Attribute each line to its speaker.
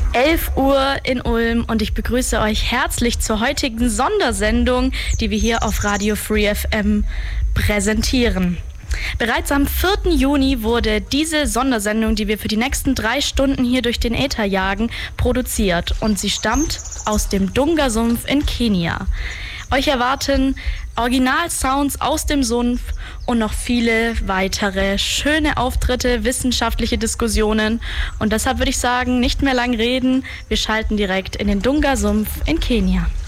Speaker 1: 11 Uhr in Ulm und ich begrüße euch herzlich zur heutigen Sondersendung, die wir hier auf Radio Free FM präsentieren. Bereits am 4. Juni wurde diese Sondersendung, die wir für die nächsten 3 Stunden hier durch den Äther jagen, produziert und sie stammt aus dem Dunga-Sumpf in Kenia. Euch erwarten Original-Sounds aus dem Sumpf und noch viele weitere schöne Auftritte, wissenschaftliche Diskussionen. Und deshalb würde ich sagen, nicht mehr lang reden, wir schalten direkt in den Dunga-Sumpf in Kenia.